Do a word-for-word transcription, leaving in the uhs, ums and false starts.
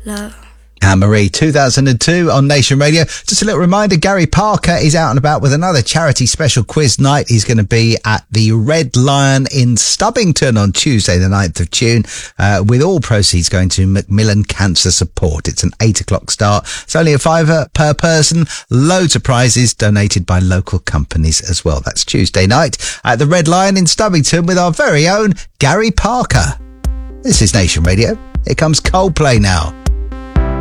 love. Anne-Marie, two thousand two on Nation Radio. Just a little reminder, Gary Parker is out and about with another charity special quiz night. He's going to be at the Red Lion in Stubbington on Tuesday, the ninth of June, uh, with all proceeds going to Macmillan Cancer Support. It's an eight o'clock start. It's only a fiver per person. Loads of prizes donated by local companies as well. That's Tuesday night at the Red Lion in Stubbington with our very own Gary Parker. This is Nation Radio. Here comes Coldplay now.